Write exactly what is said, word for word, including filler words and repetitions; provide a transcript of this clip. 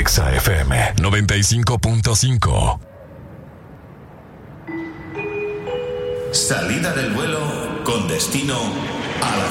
Exa F M noventa y cinco punto cinco. Salida del vuelo con destino a la